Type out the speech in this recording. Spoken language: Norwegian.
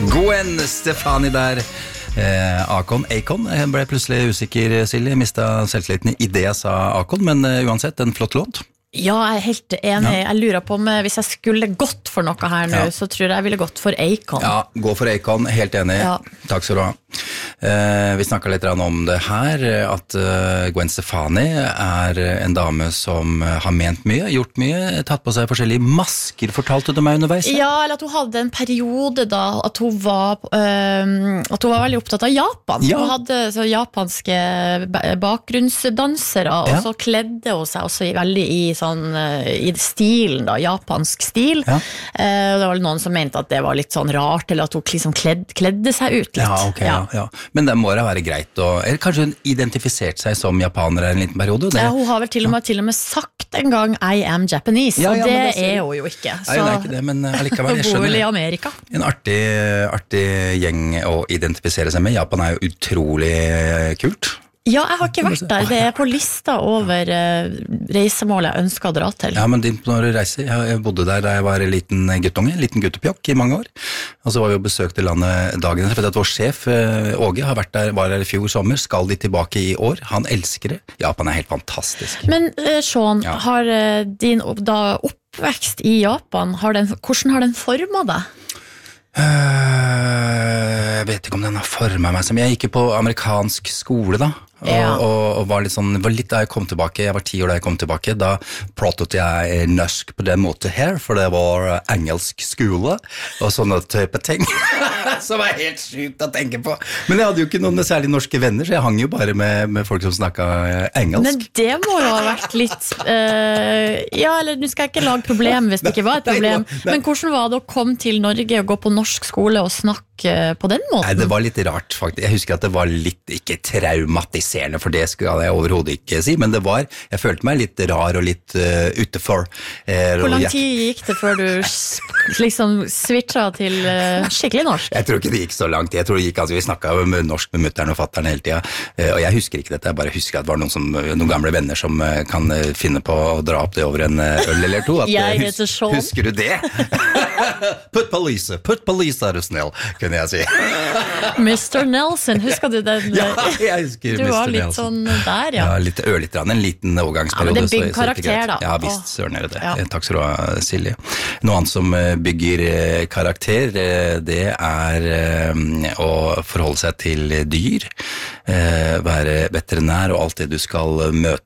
Gwen Stefani der. Akon ble plutselig usikker, Silje. Mistet selvtilliten i det jeg sa Akon, men uansett, en flott låt. Ja, jeg helt enig. Ja. Jeg lurer på om hvis jeg skulle gått for noe her nå, så tror jeg ville gått for Akon. Ja, gå for Akon, helt enig. Ja. Takk skal du ha. Vi snakket litt om det her, at Gwen Stefani en dame som har ment mye, gjort mye, tatt på seg forskjellige masker, fortalte du meg underveis? Ja, eller at hun hadde en periode da, at hun var veldig opptatt av Japan. Ja. Hun hadde så japanske bakgrunnsdansere, og så kledde hun seg også veldig i stilen da, japansk stil. Ja. Det var noen som mente at det var litt sånn rart, eller at hun liksom kledde seg ut litt. Ja, ok, ja. Men det må da være greit eller kanskje hun identifiserte seg som japaner en liten periode? Ja, hun har vel til og med sagt en gang I am Japanese, og det hun jo ikke. Nei, hun ikke det, men allikevel, jeg skjønner. Hun bor i Amerika. En artig gjeng å identifisere seg med. Japan jo utrolig kult. Ja, jeg har ikke vært der. Det på lista over reisemål jeg ønsker å dra til. Ja, men når du reiser, jeg bodde der da jeg var liten guttunge, liten guttepjokk i mange år. Og så var vi og besøkte landet dagen etter, for at vår sjef, Åge, var der i fjor sommer, skal de tilbake i år. Han elsker det. Japan helt fantastisk. Men Sean, har din oppvekst i Japan, hvordan har den formet deg? Jeg vet ikke om den har formet meg som jeg gikk på amerikansk skole da og var litt sånn, var litt da jeg kom tilbake, jeg var 10 år da jeg kom tilbake, da pratet jeg norsk på den måten her, for det var engelsk skole og sånne type ting som var helt sykt å tenke på, men jeg hadde jo ikke noen særlig norske venner, så jeg hang jo bare med folk som snakket engelsk. Men det må jo ha vært litt eller nå skal jeg ikke lage problem hvis det ikke var et problem, men hvordan var det å komme til Norge og gå på norsk skole og snakke på den måten? Nei, det var litt rart faktisk, jeg husker at det var litt, ikke traumatiserende, for det skal jeg overhodet ikke si, men jeg følte meg litt rar og litt utenfor. Hvor lang tid gikk det før du liksom switchet til skikkelig norsk? Jeg tror ikke det gikk så langt, jeg tror det gikk, vi snakket norsk med mutteren og fatteren hele tiden, og jeg husker ikke dette, jeg bare husker at det var noen gamle venner som kan finne på å dra opp det over en øl eller to. Jeg heter Sean. Husker du det? Put police, du snill, kunne jeg si. Mr. Nelson, husker du den? Ja, jeg husker du Mr. var litt Nelson. Sånn der, ja. Ja, litt en liten overgangsperiode. Ja, men det bygger karakter da. Ja, visst, søren det. Ja. Takk skal du ha, Silje. Noe annet som bygger karakter, det å forholde seg til dyr, være veterinær og alt det du skal møte